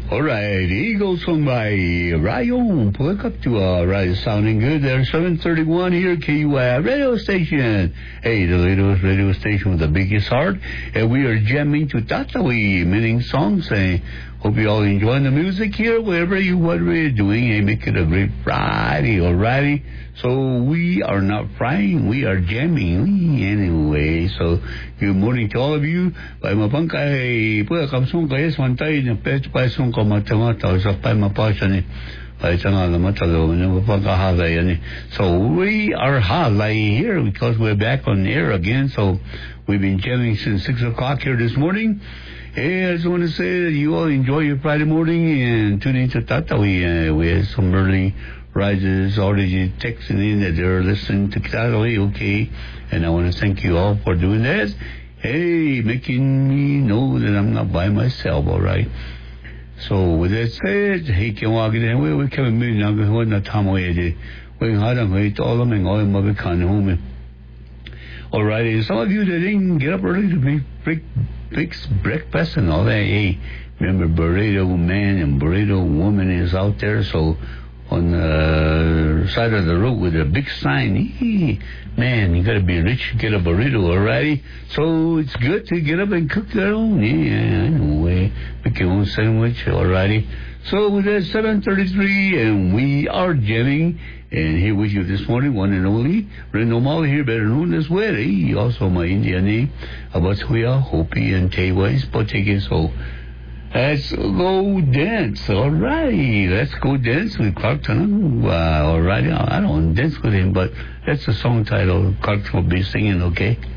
All right, Eagle sung by Ryan. Look up to right, sounding good there. 7:31 here, KUI radio station. Hey, the latest radio station with the biggest heart, and we are jamming to Tatawi, meaning songs. Hope you all enjoying the music here, whatever you're doing. Hey, make it a great Friday, alrighty. So we are not frying, we are jamming anyway. So good morning to all of you. By mapangkay, pwede kamsong kayo swantay na pet pa song kamatangata sa pa mapasyan by tanga na matalo na mapangkahalay yan. So we are halay here because we're back on air again. So we've been jamming since 6 o'clock here this morning. Hey, I just want to say that you all enjoy your Friday morning and tune in to Tatawi. We had some early risers already texting in that they're listening to Tatawi, okay. And I want to thank you all for doing that. Hey, making me know that I'm not by myself, all right. So with that said, hey, can walk in we can meet now because not time away. We had them wait all them and all them mother can home. All right, and some of you that didn't get up early to make breakfast and all that. Hey, remember burrito man and burrito woman is out there. So on the side of the road with a big sign, hey, man, you got to be rich to get a burrito, alrighty. So it's good to get up and cook your own. Yeah, anyway, make your own sandwich, alrighty. So with that 7:33, and we are jamming. And here with you this morning, one and only, Reno Mali here, better known as Weddy, also my Indian name, Abatsuya, Hopi, and Tewa, Poteke. So let's go dance, all right. Let's go dance with Clarkton. All right, I don't dance with him, but that's the song title Clarkton will be singing, okay?